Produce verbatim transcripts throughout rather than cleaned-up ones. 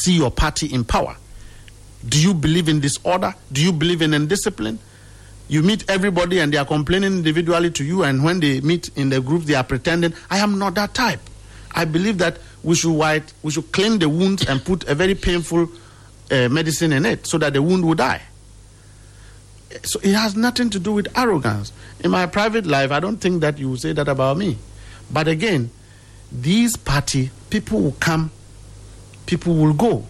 see your party in power? Do you believe in disorder? Do you believe in indiscipline? You meet everybody and they are complaining individually to you, and when they meet in the group, they are pretending. I am not that type. I believe that we should white, we should clean the wounds and put a very painful uh, medicine in it so that the wound will die. So it has nothing to do with arrogance. In my private life, I don't think that you will say that about me. But again, these party, people will come, people will go.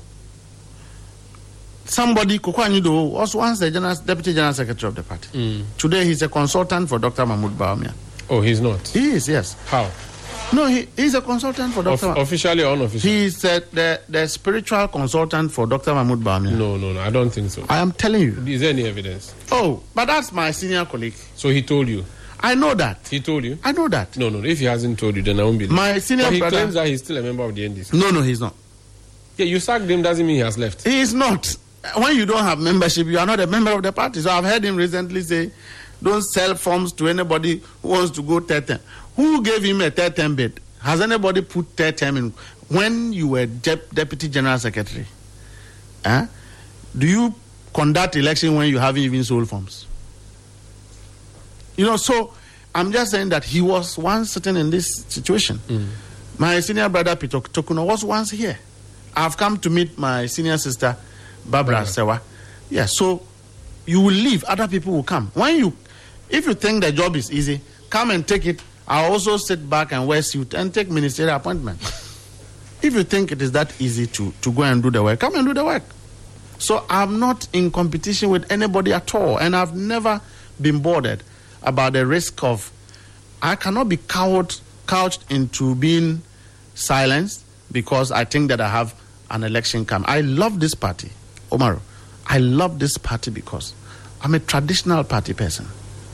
Somebody, Koko Anyido, was once the general, deputy general secretary of the party. Mm. Today, he's a consultant for Doctor Mahmoud Bawumia. Oh, he's not? He is, yes. How? No, he, he's a consultant for Doctor Of, Officially or unofficially? He's uh, the, the spiritual consultant for Doctor Mahmoud Bawumia. No, no, no, I don't think so. I am telling you. Is there any evidence? Oh, but that's my senior colleague. So he told you? I know that. He told you? I know that. No, no, if he hasn't told you, then I won't believe. My senior but he brother... claims that he's still a member of the N D C. No, no, he's not. Yeah, you sacked him doesn't mean he has left. He is not. When you don't have membership, you are not a member of the party. So I've heard him recently say, don't sell forms to anybody who wants to go third term. Who gave him a third term bid? Has anybody put third term in? When you were dep- deputy general secretary, eh? Do you conduct election when you haven't even sold forms? You know, so I'm just saying that he was once sitting in this situation. Mm. My senior brother Peter Tokuno was once here. I've come to meet my senior sister Barbara right. Sewa. Yeah, so you will leave, other people will come. When you, if you think the job is easy, come and take it. I'll also sit back and wear suit and take ministerial appointment. If you think it is that easy to, to go and do the work, come and do the work. So I'm not in competition with anybody at all, and I've never been bothered about the risk of, I cannot be cowed, couched into being silenced because I think that I have an election come. I love this party. Omaro, I love this party because I'm a traditional party person.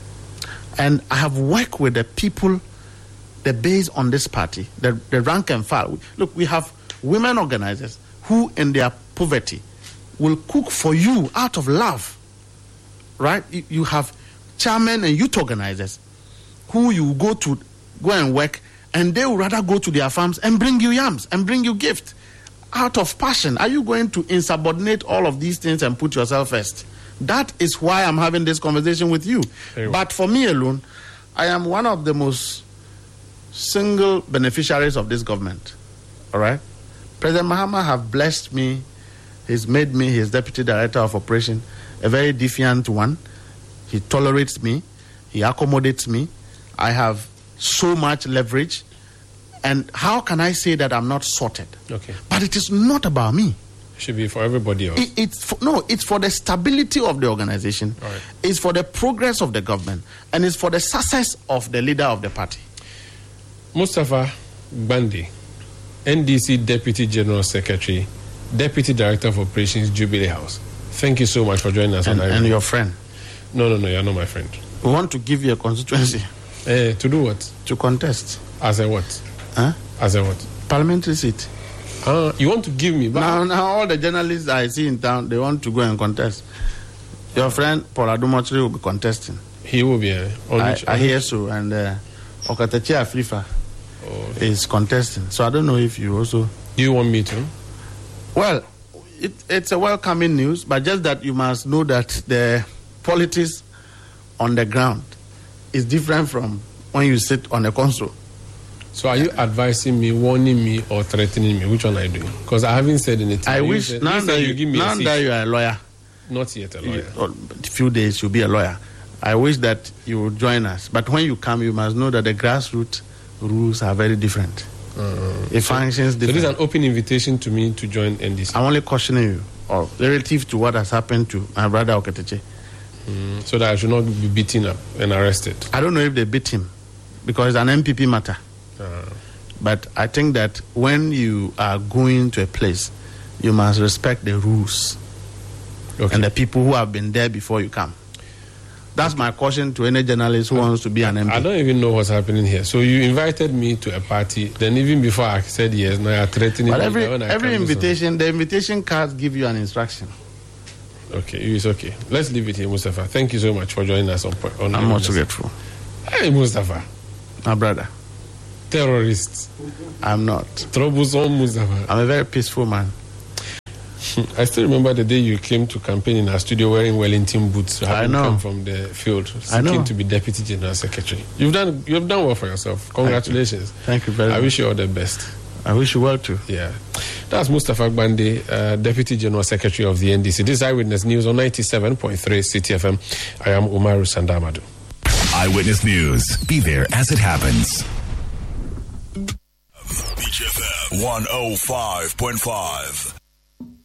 And I have worked with the people, the base on this party, the, the rank and file. Look, we have women organizers who in their poverty will cook for you out of love, right? You, you have chairmen and youth organizers who you go to, go and work, and they will rather go to their farms and bring you yams and bring you gifts. Out of passion, are you going to insubordinate all of these things and put yourself first? That is why I'm having this conversation with you. Well. But for me alone, I am one of the most single beneficiaries of this government. All right? President Mahama have blessed me. He's made me his deputy director of operation, a very defiant one. He tolerates me. He accommodates me. I have so much leverage. And how can I say that I'm not sorted? Okay. But it is not about me. It should be for everybody else. It, it's for, no, it's for the stability of the organization. Right. It's for the progress of the government. And it's for the success of the leader of the party. Mustafa Bandi, N D C Deputy General Secretary, Deputy Director of Operations, Jubilee House. Thank you so much for joining us. And, on and your friend. No, no, no, you're not my friend. We want to give you a constituency. Uh, to do what? To contest. As a what? Huh? As a what? Parliamentary seat. Uh, you want to give me back? Now, now all the journalists I see in town, they want to go and contest. Your friend Paul Adumochiri will be contesting. He will be. Uh, on I, which, I hear so, and uh, Okatechi Afrifa oh, okay. is contesting. So I don't know if you also. Do you want me to? Well, it, it's a welcoming news, but just that you must know that the politics on the ground is different from when you sit on a console. So are you advising me, warning me, or threatening me? Which one are you doing? Because I haven't said anything. I you wish said, now, you, that, you, you, give me now a that you are a lawyer. Not yet a lawyer. You, a few days you'll be a lawyer. I wish that you will join us. But when you come, you must know that the grassroots rules are very different. Uh, it so, functions different. So this is an open invitation to me to join N D C. I'm only cautioning you, or relative to what has happened to my brother Okatechi. Mm, so that I should not be beaten up and arrested. I don't know if they beat him, because it's an M P P matter. Uh, But I think that when you are going to a place, you must respect the rules okay. and the people who have been there before you come. That's my caution to any journalist who I, wants to be an M P. I don't even know what's happening here. So you invited me to a party, then even before I said yes, now you're threatening but me. every, When I every invitation, the invitation cards give you an instruction. Okay, it's okay. Let's leave it here, Mustafa. Thank you so much for joining us on. on I'm much grateful. Hey, Mustafa. My brother. Terrorists. I'm not. Troublesome Mustafa. I'm a very peaceful man. I still remember the day you came to campaign in our studio wearing Wellington boots. Having I know. come from the field, I know. seeking to be deputy general secretary. You've done. You've done well for yourself. Congratulations. Thank you very I much. wish you all the best. I wish you well too. Yeah. That's Mustafa Gbande, uh, Deputy General Secretary of the N D C. This is Eyewitness News on ninety-seven point three City F M. I am Umaru Sandamadu. Eyewitness News. Be there as it happens. Beach F M one oh five point five.